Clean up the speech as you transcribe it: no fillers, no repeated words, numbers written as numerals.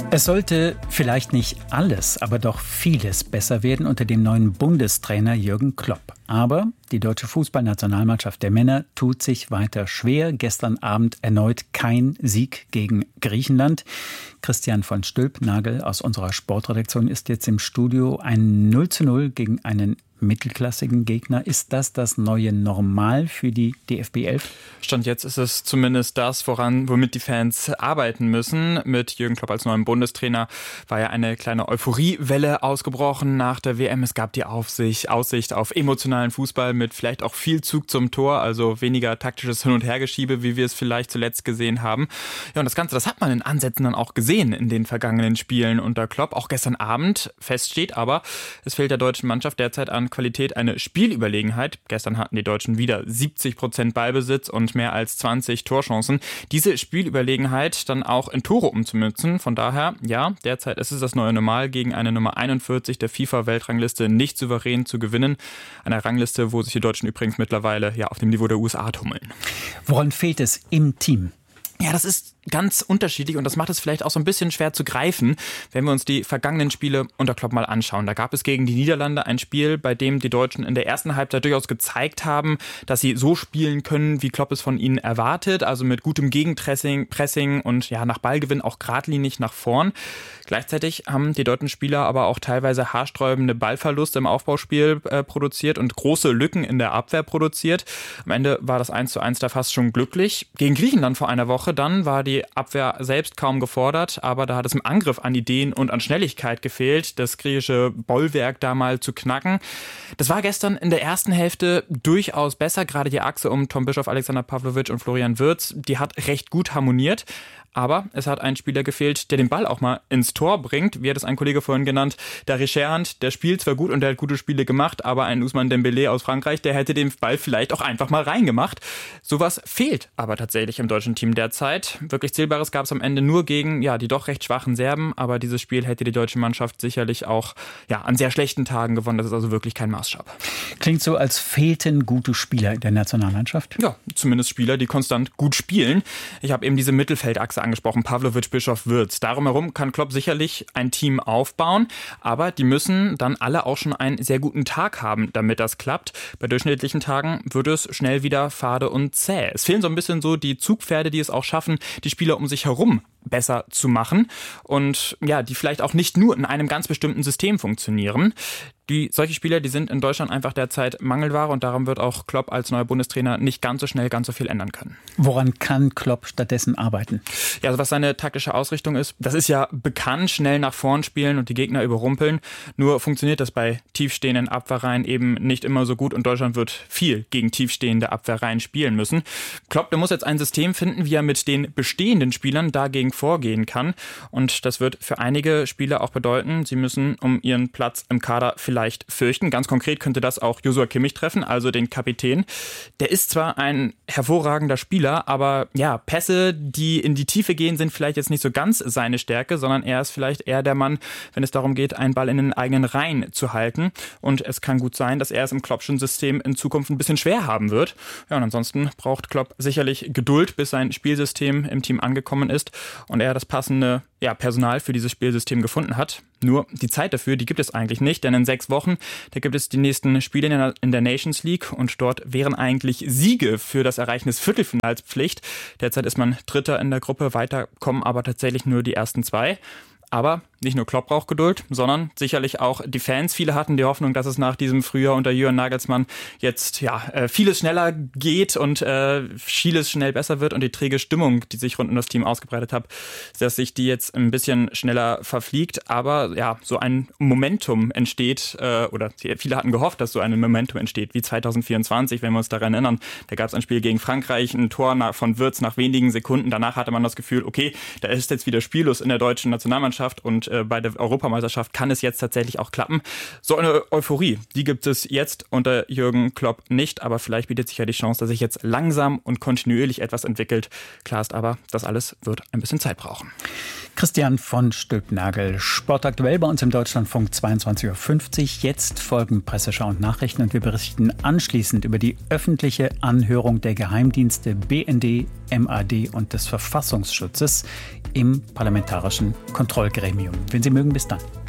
Es sollte vielleicht nicht alles, aber doch vieles besser werden unter dem neuen Bundestrainer Jürgen Klopp. Aber die deutsche Fußballnationalmannschaft der Männer tut sich weiter schwer. Gestern Abend erneut kein Sieg gegen Griechenland. Christian von Stülpnagel aus unserer Sportredaktion ist jetzt im Studio. Ein 0:0 gegen einen mittelklassigen Gegner. Ist das neue Normal für die DFB 11? Stand jetzt ist es zumindest das, womit die Fans arbeiten müssen. Mit Jürgen Klopp als neuem Bundestrainer war ja eine kleine Euphoriewelle ausgebrochen nach der WM. Es gab die Aussicht auf emotionalen Fußball mit vielleicht auch viel Zug zum Tor, also weniger taktisches Hin- und Hergeschiebe, wie wir es vielleicht zuletzt gesehen haben. Ja, und das Ganze, das hat man in Ansätzen dann auch gesehen in den vergangenen Spielen unter Klopp. Auch gestern Abend feststeht aber, es fehlt der deutschen Mannschaft derzeit an Qualität eine Spielüberlegenheit. Gestern hatten die Deutschen wieder 70% Ballbesitz und mehr als 20 Torchancen. Diese Spielüberlegenheit dann auch in Tore umzumünzen. Von daher, ja, derzeit ist es das neue Normal, gegen eine Nummer 41 der FIFA-Weltrangliste nicht souverän zu gewinnen. Eine Rangliste, wo sich die Deutschen übrigens mittlerweile auf dem Niveau der USA tummeln. Woran fehlt es im Team? Ja, das ist ganz unterschiedlich und das macht es vielleicht auch so ein bisschen schwer zu greifen, wenn wir uns die vergangenen Spiele unter Klopp mal anschauen. Da gab es gegen die Niederlande ein Spiel, bei dem die Deutschen in der ersten Halbzeit durchaus gezeigt haben, dass sie so spielen können, wie Klopp es von ihnen erwartet, also mit gutem Gegenpressing und nach Ballgewinn auch geradlinig nach vorn. Gleichzeitig haben die deutschen Spieler aber auch teilweise haarsträubende Ballverluste im Aufbauspiel produziert und große Lücken in der Abwehr produziert. Am Ende war das 1:1 da fast schon glücklich. Gegen Griechenland vor einer Woche dann war die Abwehr selbst kaum gefordert, aber da hat es im Angriff an Ideen und an Schnelligkeit gefehlt, das griechische Bollwerk da mal zu knacken. Das war gestern in der ersten Hälfte durchaus besser, gerade die Achse um Tom Bischoff, Alexander Pavlovic und Florian Wirtz, die hat recht gut harmoniert. Aber es hat ein Spieler gefehlt, der den Ball auch mal ins Tor bringt. Wie hat es ein Kollege vorhin genannt, der Richerand, der spielt zwar gut und der hat gute Spiele gemacht, aber ein Ousmane Dembélé aus Frankreich, der hätte den Ball vielleicht auch einfach mal reingemacht. Sowas fehlt aber tatsächlich im deutschen Team derzeit. Wirklich Zählbares gab es am Ende nur gegen die doch recht schwachen Serben, aber dieses Spiel hätte die deutsche Mannschaft sicherlich auch an sehr schlechten Tagen gewonnen. Das ist also wirklich kein Maßstab. Klingt so, als fehlten gute Spieler in der Nationalmannschaft. Ja, zumindest Spieler, die konstant gut spielen. Ich habe eben diese Mittelfeldachse angesprochen, Pavlovic, Bischoff, Wirtz. Darum herum kann Klopp sicherlich ein Team aufbauen, aber die müssen dann alle auch schon einen sehr guten Tag haben, damit das klappt. Bei durchschnittlichen Tagen wird es schnell wieder fade und zäh. Es fehlen so ein bisschen so die Zugpferde, die es auch schaffen, die Spieler um sich herum besser zu machen und die vielleicht auch nicht nur in einem ganz bestimmten System funktionieren. Solche Spieler, die sind in Deutschland einfach derzeit Mangelware und darum wird auch Klopp als neuer Bundestrainer nicht ganz so schnell ganz so viel ändern können. Woran kann Klopp stattdessen arbeiten? Ja, also was seine taktische Ausrichtung ist, das ist ja bekannt, schnell nach vorn spielen und die Gegner überrumpeln. Nur funktioniert das bei tiefstehenden Abwehrreihen eben nicht immer so gut und Deutschland wird viel gegen tiefstehende Abwehrreihen spielen müssen. Klopp, der muss jetzt ein System finden, wie er mit den bestehenden Spielern dagegen vorgehen kann und das wird für einige Spieler auch bedeuten, sie müssen um ihren Platz im Kader vielleicht fürchten. Ganz konkret könnte das auch Joshua Kimmich treffen, also den Kapitän. Der ist zwar ein hervorragender Spieler, aber Pässe, die in die Tiefe gehen, sind vielleicht jetzt nicht so ganz seine Stärke, sondern er ist vielleicht eher der Mann, wenn es darum geht, einen Ball in den eigenen Reihen zu halten. Und es kann gut sein, dass er es im Kloppschen System in Zukunft ein bisschen schwer haben wird. Ja, und ansonsten braucht Klopp sicherlich Geduld, bis sein Spielsystem im Team angekommen ist und er das passende Personal für dieses Spielsystem gefunden hat. Nur die Zeit dafür, die gibt es eigentlich nicht, denn in 6 Wochen, da gibt es die nächsten Spiele in der Nations League und dort wären eigentlich Siege für das Erreichen des Viertelfinals Pflicht. Derzeit ist man Dritter in der Gruppe, weiter kommen aber tatsächlich nur die ersten 2. Aber nicht nur Klopp braucht Geduld, sondern sicherlich auch die Fans. Viele hatten die Hoffnung, dass es nach diesem Frühjahr unter Jürgen Nagelsmann jetzt vieles schneller geht und vieles schnell besser wird und die träge Stimmung, die sich rund um das Team ausgebreitet hat, dass sich die jetzt ein bisschen schneller verfliegt. Aber so ein Momentum entsteht oder viele hatten gehofft, dass so ein Momentum entsteht wie 2024, wenn wir uns daran erinnern. Da gab es ein Spiel gegen Frankreich, ein Tor von Wirtz nach wenigen Sekunden. Danach hatte man das Gefühl, okay, da ist jetzt wieder spiellos in der deutschen Nationalmannschaft und bei der Europameisterschaft kann es jetzt tatsächlich auch klappen. So eine Euphorie, die gibt es jetzt unter Jürgen Klopp nicht, aber vielleicht bietet sich ja die Chance, dass sich jetzt langsam und kontinuierlich etwas entwickelt. Klar ist aber, das alles wird ein bisschen Zeit brauchen. Christian von Stülpnagel, sportaktuell bei uns im Deutschlandfunk 22.50 Uhr. Jetzt folgen Presseschau und Nachrichten und wir berichten anschließend über die öffentliche Anhörung der Geheimdienste BND, MAD und des Verfassungsschutzes im Parlamentarischen Kontrollgremium. Wenn Sie mögen, bis dann.